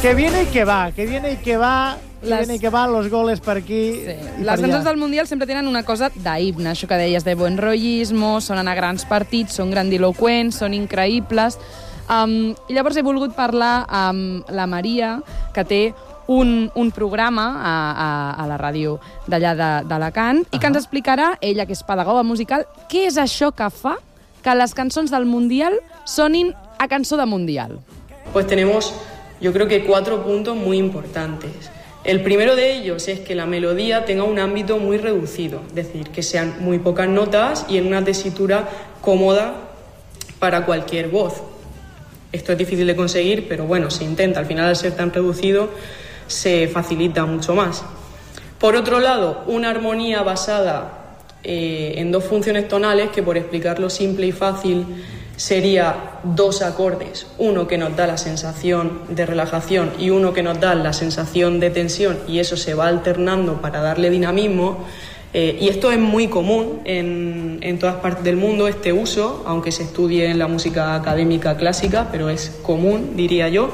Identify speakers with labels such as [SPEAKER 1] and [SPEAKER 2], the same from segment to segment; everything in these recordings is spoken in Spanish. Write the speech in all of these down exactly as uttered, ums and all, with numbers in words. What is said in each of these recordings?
[SPEAKER 1] Que viene y que va, que viene y que va, que
[SPEAKER 2] Les...
[SPEAKER 1] viene y que va, los goles per aquí
[SPEAKER 2] sí.
[SPEAKER 1] i
[SPEAKER 2] Les
[SPEAKER 1] per
[SPEAKER 2] cançons
[SPEAKER 1] allà.
[SPEAKER 2] del Mundial sempre tenen una cosa d'himne, això que deies, de buen rollismo, sonen a grans partits, són grandiloquents, són increïbles. Um, I llavors he volgut parlar amb la Maria, que té un, un programa a, a, a la ràdio d'allà d'Alacant, i que ens explicarà, ella que és pedagoga musical, què és això que fa que les cançons del Mundial sonin a cançó de Mundial.
[SPEAKER 3] Pues tenemos, yo creo que cuatro puntos muy importantes. El primero de ellos es que la melodía tenga un ámbito muy reducido, es decir, que sean muy pocas notas y en una tesitura cómoda para cualquier voz. Esto es difícil de conseguir, pero bueno, se intenta. Al final, al ser tan reducido, se facilita mucho más. Por otro lado, una armonía basada eh, en dos funciones tonales, que por explicarlo simple y fácil, sería dos acordes, uno que nos da la sensación de relajación y uno que nos da la sensación de tensión, y eso se va alternando para darle dinamismo. Eh, y esto es muy común en, en todas partes del mundo, este uso, aunque se estudie en la música académica clásica, pero es común, diría yo.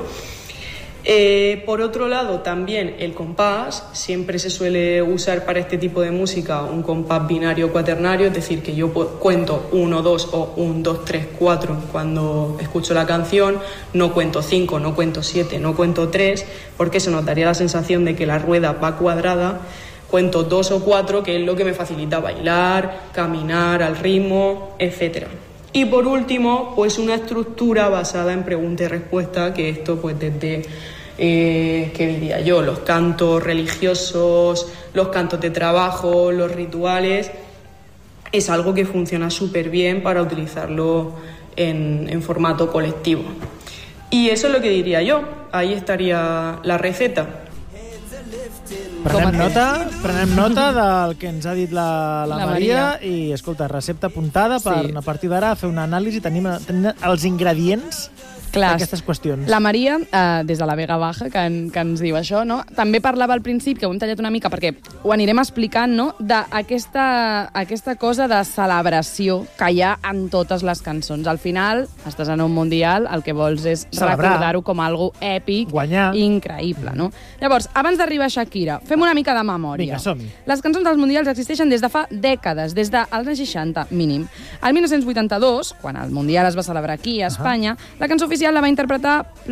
[SPEAKER 3] Eh, por otro lado, también el compás. Siempre se suele usar para este tipo de música un compás binario cuaternario, es decir, que yo cuento uno, dos o un, dos, tres, cuatro cuando escucho la canción, no cuento cinco, no cuento siete, no cuento tres, porque eso nos daría la sensación de que la rueda va cuadrada. Cuento dos o cuatro, que es lo que me facilita bailar, caminar al ritmo, etcétera. Y por último, pues una estructura basada en pregunta y respuesta, que esto pues desde, eh, ¿qué diría yo? Los cantos religiosos, los cantos de trabajo, los rituales, es algo que funciona súper bien para utilizarlo en, en formato colectivo. Y eso es lo que diría yo, ahí estaría la receta.
[SPEAKER 1] Prenem nota, prenem nota del que ens ha dit la, la,
[SPEAKER 2] La
[SPEAKER 1] Maria,
[SPEAKER 2] Maria.
[SPEAKER 1] i, escolta, recepta apuntada per
[SPEAKER 2] Sí.
[SPEAKER 1] a partir d'ara fer una anàlisi, tenim, tenim els ingredients
[SPEAKER 2] Clar,
[SPEAKER 1] d'aquestes qüestions.
[SPEAKER 2] la Maria, eh, des de la Vega Baja, que, en, que ens diu això, no? També parlava al principi, que ho hem tallat una mica perquè ho anirem explicant, no? d'aquesta aquesta cosa de celebració que hi ha en totes les cançons. Al final, estàs en un mundial, el que vols és
[SPEAKER 1] Celebrar.
[SPEAKER 2] recordar-ho com algo èpic,
[SPEAKER 1] Guanyar.
[SPEAKER 2] increïble, no? Llavors, abans d'arribar a Shakira, fem una mica de memòria.
[SPEAKER 1] Vinga, som-hi.
[SPEAKER 2] Les cançons dels mundials existeixen des de fa dècades, des dels anys seixanta, mínim. El dinou vuitanta-dos, quan el mundial es va celebrar aquí, a Espanya, la cançó oficial la va interpretar